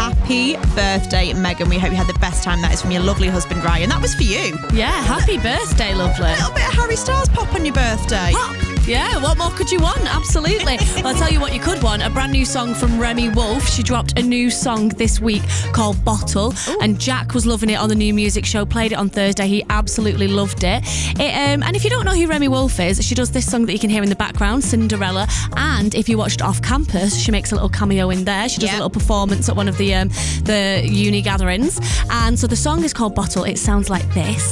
happy birthday, Megan. We hope you had the best time. That is from your lovely husband, Ryan. That was for you. Yeah, happy birthday, lovely. A little bit of Harry Styles pop on your birthday. Pop. Yeah, what more could you want? Absolutely. Well, I'll tell you what you could want. A brand new song from Remi Wolf. She dropped a new song this week called Bottle. Ooh. And Jack was loving it on the New Music Show. Played it on Thursday. He absolutely loved it. And if you don't know who Remi Wolf is, she does this song that you can hear in the background, Cinderella. And if you watched Off Campus, she makes a little cameo in there. She does a little performance at one of the uni gatherings. And so the song is called Bottle. It sounds like this.